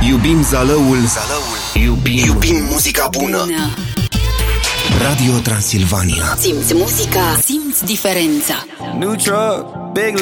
Iubim Zalăul. Iubim muzica bună. Radio Transilvania. Simți muzica, simți diferența. New truck, big